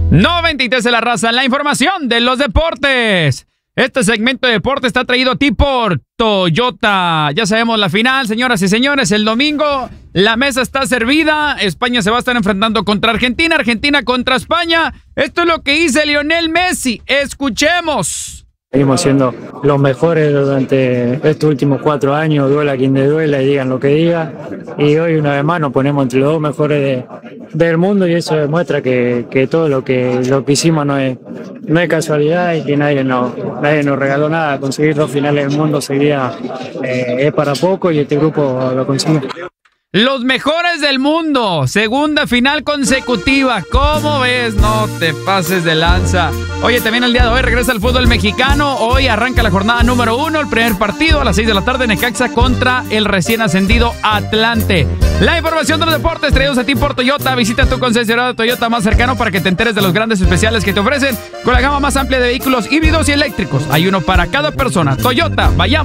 93 de la raza, la información de los deportes. Este segmento de deporte está traído a ti por Toyota. Ya sabemos la final, señoras y señores, el domingo la mesa está servida. España se va a estar enfrentando contra Argentina, Argentina contra España. Esto es lo que dice Lionel Messi. Escuchemos. Seguimos siendo los mejores durante estos últimos 4 años, duela quien te duela y digan lo que diga. Y hoy una vez más nos ponemos entre los 2 mejores del mundo y eso demuestra que todo lo que hicimos no es casualidad y que nadie nos regaló nada. Conseguir 2 finales del mundo seguida es para poco y este grupo lo consiguió. Los mejores del mundo, segunda final consecutiva. ¿Cómo ves? No te pases de lanza. Oye, también el día de hoy regresa el fútbol mexicano. Hoy arranca la jornada número 1, el primer partido a las 6 de la tarde, Necaxa contra el recién ascendido Atlante. La información de los deportes traídos a ti por Toyota. Visita tu concesionario de Toyota más cercano para que te enteres de los grandes especiales que te ofrecen con la gama más amplia de vehículos híbridos y eléctricos. Hay uno para cada persona. Toyota, vayamos.